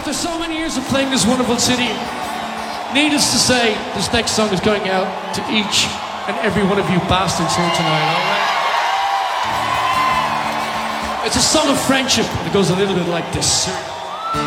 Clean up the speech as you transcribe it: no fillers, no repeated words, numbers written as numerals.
After so many years of playing this wonderful city, needless to say, this next song is going out to each and every one of you bastards here tonight, alright? It's a song of friendship, and it goes a little bit like this.